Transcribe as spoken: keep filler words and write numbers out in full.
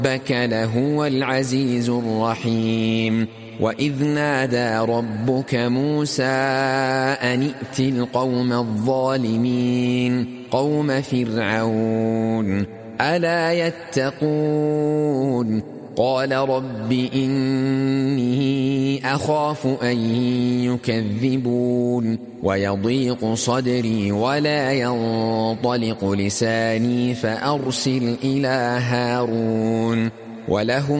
ربك لهو العزيز الرحيم وإذ نادى ربك موسى أن ائت القوم الظالمين قوم فرعون ألا يتقون قال رب إني أخاف أن يكذبون ويضيق صدري ولا ينطلق لساني فأرسل إلى هارون ولهم